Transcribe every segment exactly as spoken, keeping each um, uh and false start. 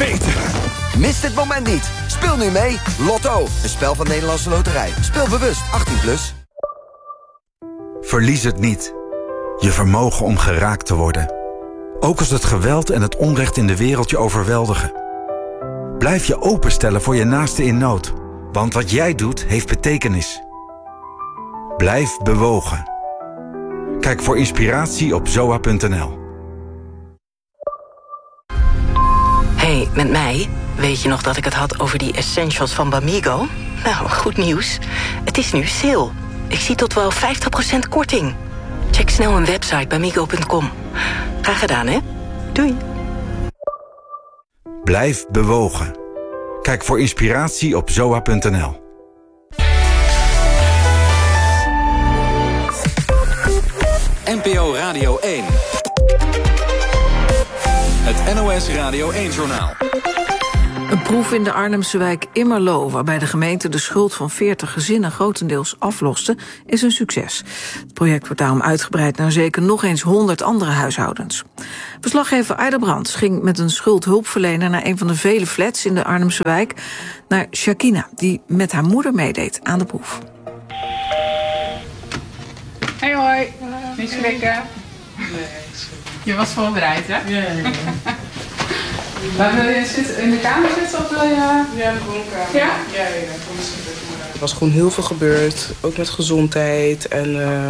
beter. Mis dit moment niet. Speel nu mee. Lotto, een spel van Nederlandse Loterij. Speel bewust, achttien plus. Verlies het niet. Je vermogen om geraakt te worden. Ook als het geweld en het onrecht in de wereld je overweldigen. Blijf je openstellen voor je naaste in nood. Want wat jij doet, heeft betekenis. Blijf bewogen. Kijk voor inspiratie op zoa punt n l. Hey, met mij? Weet je nog dat ik het had over die essentials van Bamigo? Nou, goed nieuws. Het is nu sale. Ik zie tot wel vijftig procent korting. Check snel een website bamigo punt com. Graag gedaan, hè? Doei. Blijf bewogen. Kijk voor inspiratie op zoa punt n l. N P O Radio één. Het N O S Radio één-journaal. Een proef in de Arnhemse wijk Immerloo, waarbij de gemeente de schuld van veertig gezinnen grotendeels afloste, is een succes. Het project wordt daarom uitgebreid naar zeker nog eens honderd andere huishoudens. Verslaggever Aida Brands ging met een schuldhulpverlener naar een van de vele flats in de Arnhemse wijk, naar Shakina, die met haar moeder meedeed aan de proef. Hey hoi, niet schrikken. Je was voorbereid, hè? Ja, ja, ja. Maar wil je zitten, in de kamer zitten of wil je... Ja, de woonkamer. Ja? Ja, ja, kom eens zitten. Er was gewoon heel veel gebeurd, ook met gezondheid en uh,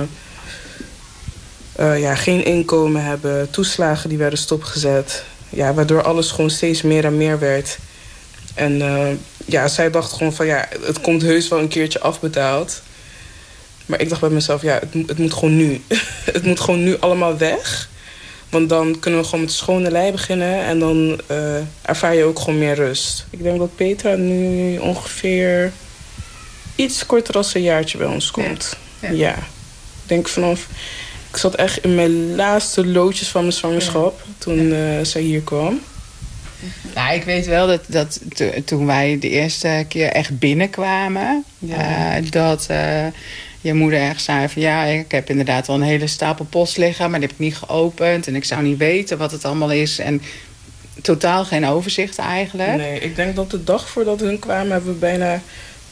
uh, ja, geen inkomen hebben, toeslagen die werden stopgezet. Ja, waardoor alles gewoon steeds meer en meer werd. En uh, ja, zij dacht gewoon van ja, het komt heus wel een keertje afbetaald. Maar ik dacht bij mezelf, ja, het, het moet gewoon nu. Het moet gewoon nu allemaal weg. Want dan kunnen we gewoon met schone lei beginnen. En dan uh, ervaar je ook gewoon meer rust. Ik denk dat Petra nu ongeveer iets korter dan een jaartje bij ons komt. Ja. ja. ja. Ik denk vanaf... Ik zat echt in mijn laatste loodjes van mijn zwangerschap. Ja. Toen uh, zij hier kwam. Nou, ik weet wel dat, dat to, toen wij de eerste keer echt binnenkwamen... Ja. Uh, dat... Uh, je moeder echt zei van ja, ik heb inderdaad al een hele stapel post liggen, maar die heb ik niet geopend en ik zou niet weten wat het allemaal is en totaal geen overzicht eigenlijk. Nee, ik denk dat de dag voordat hun kwamen hebben we bijna,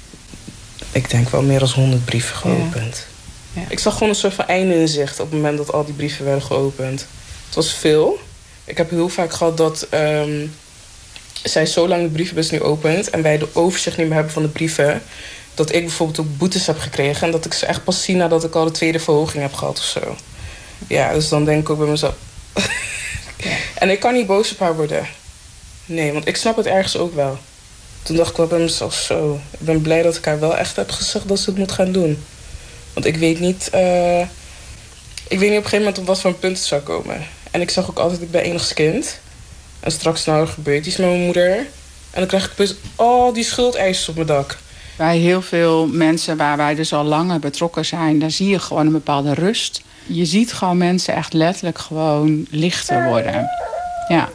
ik denk wel meer dan honderd brieven geopend. Ja. Ja. Ik zag gewoon een soort van einde in zicht op het moment dat al die brieven werden geopend. Het was veel. Ik heb heel vaak gehad dat um, zij zo lang de brievenbus nu opent en wij de overzicht niet meer hebben van de brieven, dat ik bijvoorbeeld ook boetes heb gekregen en dat ik ze echt pas zie nadat ik al de tweede verhoging heb gehad of zo. Ja, dus dan denk ik ook bij mezelf. Ja. En ik kan niet boos op haar worden. Nee, want ik snap het ergens ook wel. Toen dacht ik wel bij mezelf zo. Ik ben blij dat ik haar wel echt heb gezegd dat ze het moet gaan doen. Want ik weet niet... Uh, ik weet niet op een gegeven moment op wat voor een punt het zou komen. En ik zag ook altijd, ik ben enigskind. En straks nou er gebeurt iets met mijn moeder. En dan krijg ik opeens al die schuldeisers op mijn dak. Bij heel veel mensen waar wij dus al langer betrokken zijn, daar zie je gewoon een bepaalde rust. Je ziet gewoon mensen echt letterlijk gewoon lichter worden. Ja.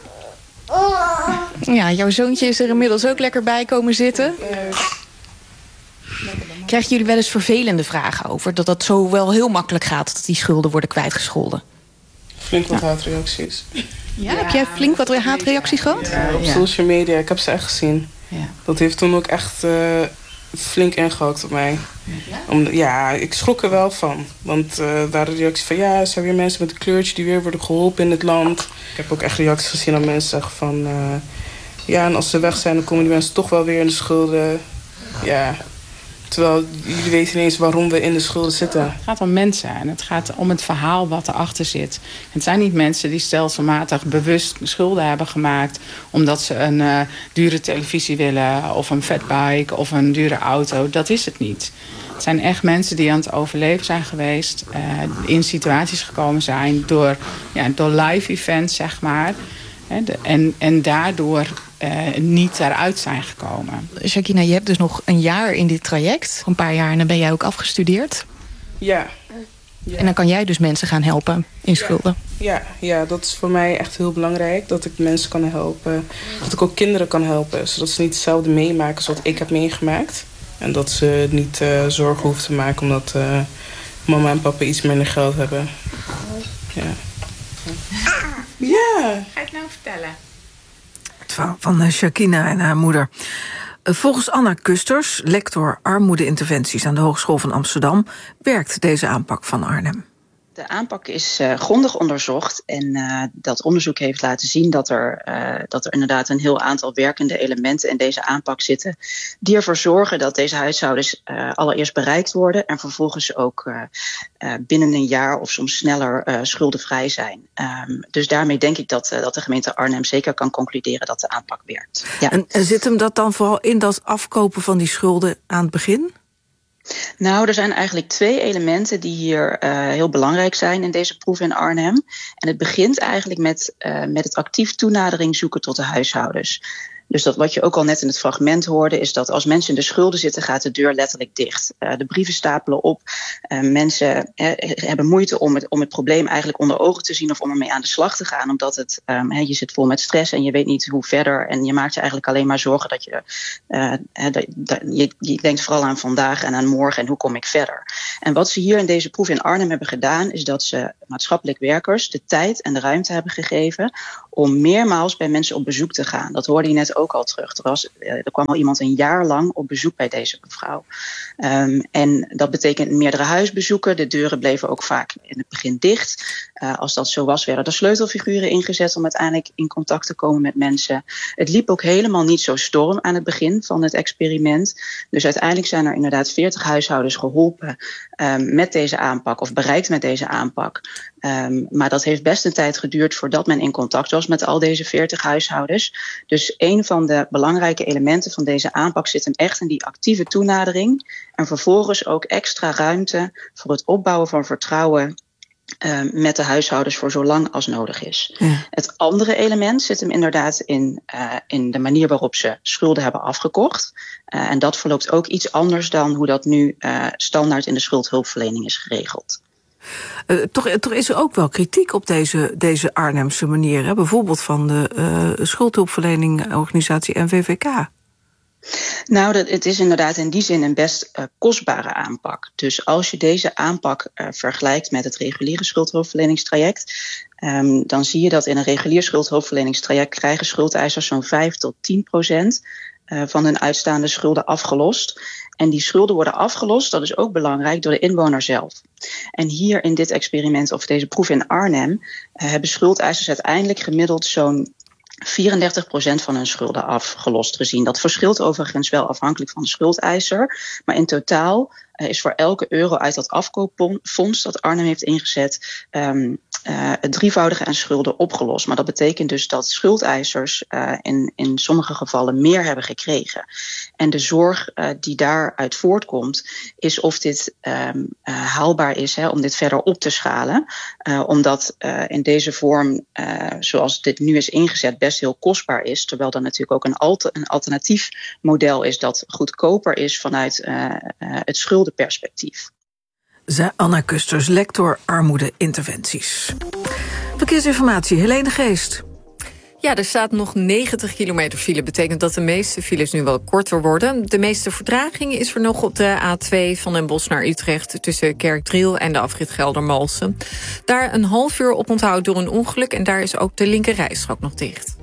Ja, jouw zoontje is er inmiddels ook lekker bij komen zitten. Krijgen jullie wel eens vervelende vragen over dat dat zo wel heel makkelijk gaat dat die schulden worden kwijtgescholden? Flink wat ja. haatreacties. Ja, ja, heb jij flink wat haatreacties gehad? Ja, op ja. social media, ik heb ze echt gezien. Ja. Dat heeft toen ook echt uh, flink ingehakt op mij. Ja? Om, ja, ik schrok er wel van. Want uh, er waren reacties van ja, er zijn weer mensen met een kleurtje die weer worden geholpen in het land. Ik heb ook echt reacties gezien aan mensen zeggen van uh, ja, en als ze weg zijn dan komen die mensen toch wel weer in de schulden. Ja. Terwijl jullie weten niet eens waarom we in de schulden zitten. Het gaat om mensen en het gaat om het verhaal wat erachter zit. Het zijn niet mensen die stelselmatig bewust schulden hebben gemaakt omdat ze een uh, dure televisie willen of een fatbike of een dure auto. Dat is het niet. Het zijn echt mensen die aan het overleven zijn geweest, uh, in situaties gekomen zijn door, ja, door live events, zeg maar. En, en daardoor uh, niet daaruit zijn gekomen. Shakina, je hebt dus nog een jaar in dit traject. Een paar jaar en dan ben jij ook afgestudeerd. Ja. ja. En dan kan jij dus mensen gaan helpen in schulden. Ja, ja, ja, dat is voor mij echt heel belangrijk. Dat ik mensen kan helpen. Dat ik ook kinderen kan helpen. Zodat ze niet hetzelfde meemaken zoals ik heb meegemaakt. En dat ze niet uh, zorgen hoeven te maken omdat uh, mama en papa iets minder geld hebben. Ja. Ja. Ga je het nou vertellen? Het van, van Shakina en haar moeder. Volgens Anna Kusters, lector armoedeinterventies aan de Hogeschool van Amsterdam, werkt deze aanpak van Arnhem. De aanpak is uh, grondig onderzocht en uh, dat onderzoek heeft laten zien dat er, uh, dat er inderdaad een heel aantal werkende elementen in deze aanpak zitten die ervoor zorgen dat deze huishoudens uh, allereerst bereikt worden en vervolgens ook uh, uh, binnen een jaar of soms sneller uh, schuldenvrij zijn. Um, dus daarmee denk ik dat, uh, dat de gemeente Arnhem zeker kan concluderen dat de aanpak werkt. Ja. En, en zit hem dat dan vooral in dat afkopen van die schulden aan het begin? Nou, er zijn eigenlijk twee elementen die hier uh, heel belangrijk zijn in deze proef in Arnhem. En het begint eigenlijk met, uh, met het actief toenadering zoeken tot de huishoudens. Dus dat wat je ook al net in het fragment hoorde, is dat als mensen in de schulden zitten, gaat de deur letterlijk dicht. Uh, de brieven stapelen op. Uh, mensen uh, hebben moeite om het, om het probleem eigenlijk onder ogen te zien of om ermee aan de slag te gaan. Omdat het, um, he, je zit vol met stress en je weet niet hoe verder. En je maakt je eigenlijk alleen maar zorgen dat je, uh, dat, dat, je, je denkt vooral aan vandaag en aan morgen en hoe kom ik verder. En wat ze hier in deze proef in Arnhem hebben gedaan, is dat ze maatschappelijk werkers de tijd en de ruimte hebben gegeven om meermaals bij mensen op bezoek te gaan. Dat hoorde je net ook al terug. Er, was, er kwam al iemand een jaar lang op bezoek bij deze mevrouw. Um, en dat betekent meerdere huisbezoeken. De deuren bleven ook vaak in het begin dicht. Uh, als dat zo was, werden er sleutelfiguren ingezet om uiteindelijk in contact te komen met mensen. Het liep ook helemaal niet zo storm aan het begin van het experiment. Dus uiteindelijk zijn er inderdaad veertig huishoudens geholpen um, met deze aanpak of bereikt met deze aanpak. Um, maar dat heeft best een tijd geduurd voordat men in contact was met al deze veertig huishoudens. Dus een van de belangrijke elementen van deze aanpak zit hem echt in die actieve toenadering. En vervolgens ook extra ruimte voor het opbouwen van vertrouwen Uh, met de huishoudens voor zo lang als nodig is. Ja. Het andere element zit hem inderdaad in, uh, in de manier waarop ze schulden hebben afgekocht. Uh, en dat verloopt ook iets anders dan hoe dat nu uh, standaard in de schuldhulpverlening is geregeld. Uh, toch, toch is er ook wel kritiek op deze, deze Arnhemse manier. Hè? Bijvoorbeeld van de uh, schuldhulpverleningorganisatie N V V K. Nou, dat, het is inderdaad in die zin een best uh, kostbare aanpak. Dus als je deze aanpak uh, vergelijkt met het reguliere schuldhulpverleningstraject, um, dan zie je dat in een regulier schuldhulpverleningstraject krijgen schuldeisers zo'n vijf tot tien procent uh, van hun uitstaande schulden afgelost. En die schulden worden afgelost, dat is ook belangrijk, door de inwoner zelf. En hier in dit experiment of deze proef in Arnhem uh, hebben schuldeisers uiteindelijk gemiddeld zo'n vierendertig procent van hun schulden afgelost gezien. Dat verschilt overigens wel afhankelijk van de schuldeiser. Maar in totaal uh, is voor elke euro uit dat afkoopfonds dat Arnhem heeft ingezet Um, Uh, het drievoudige aan schulden opgelost. Maar dat betekent dus dat schuldeisers uh, in, in sommige gevallen meer hebben gekregen. En de zorg uh, die daaruit voortkomt is of dit um, uh, haalbaar is hè, om dit verder op te schalen. Uh, omdat uh, in deze vorm, uh, zoals dit nu is ingezet, best heel kostbaar is. Terwijl er natuurlijk ook een, alter, een alternatief model is dat goedkoper is vanuit uh, uh, het schuldenperspectief. Zei Anna Kusters, lector armoedeinterventies. Verkeersinformatie, Helene Geest. Ja, er staat nog negentig kilometer file. Betekent dat de meeste files nu wel korter worden. De meeste vertraging is er nog op de A twee van Den Bosch naar Utrecht tussen Kerkdriel en de afrit Geldermalsen. Daar een half uur op onthoud door een ongeluk en daar is ook de linker rijstrook nog dicht.